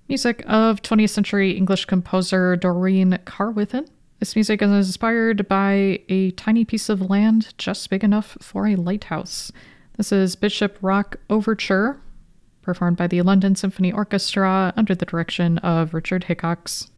Music of 20th century English composer Doreen Carwithen. This music is inspired by a tiny piece of land just big enough for a lighthouse. This is Bishop Rock Overture, performed by the London Symphony Orchestra under the direction of Richard Hickox.